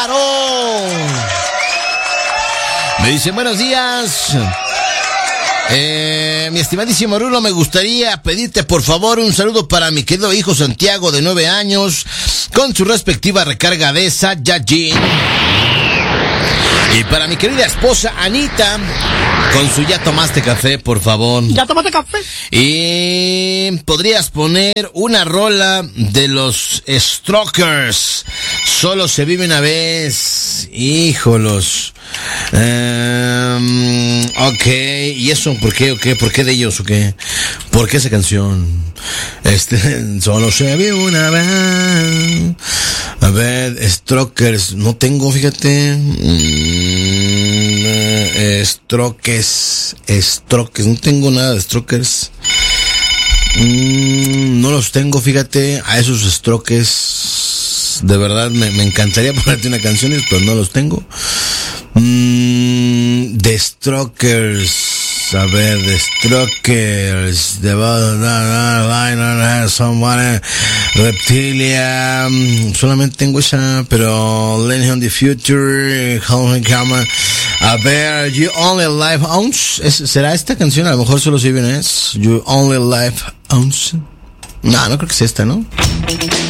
Me dicen buenos días. Mi estimadísimo Rulo, me gustaría pedirte por favor un saludo para mi querido hijo Santiago de 9 años con su respectiva recarga de Saiyajin. Y para mi querida esposa Anita con su ya tomaste café, por favor. ¿Ya tomaste café? Y podrías poner una rola de los Strokers. Solo se vive una vez. Híjolos. Ok, ¿y eso por qué? Okay? ¿Por qué de ellos o qué? ¿Por qué esa canción? Solo se vive una vez. A ver, Strokers, no tengo, fíjate. Strokers, no tengo nada de Strokers. No los tengo, fíjate, a esos Strokers. De verdad, me encantaría ponerte una canción, pero no los tengo. The Strokers. A ver, The Strokers. Someone. Reptilia. Solamente tengo esa, pero Lenny on the Future. Home Camera. A ver, You Only Live Ounce. ¿Será esta canción? A lo mejor solo si bien es. You Only Live Ounce. No creo que sea esta, ¿no?